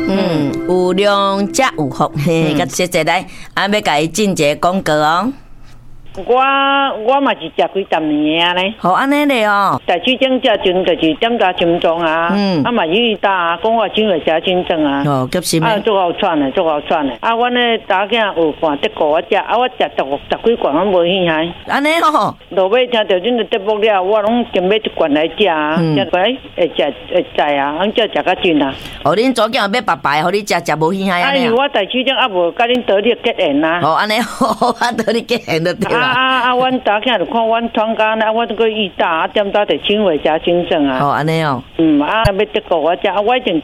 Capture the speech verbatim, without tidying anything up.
嗯，有量才有福，嘿，甲谢谢来，啊，要甲伊进一个广告哦。 我我嘛是食几十年啊咧。 好安尼咧哦。 台区种食阵就是点打心脏啊，嗯，啊嘛伊打讲我真会食真正啊。 哦，急心啊，足好喘的，足好喘的。啊，阮咧打囝有看德国我食，啊我食十十几罐，我无兴趣。 安尼哦。 落尾听到恁的节目了，我拢准备一罐来食啊，食过会食会知啊，俺才食较真啊。 哦，恁左囝要白白，互你食食无兴趣安尼。 啊，我台区种啊无甲恁得力结缘啊。 哦，安尼好，啊得力结缘就对啦。 啊啊啊！阮打囝就看阮窗间啊，我都个伊打啊，点打着真话食真正啊。 哦，安尼哦。 嗯啊，要德国我食，啊我一定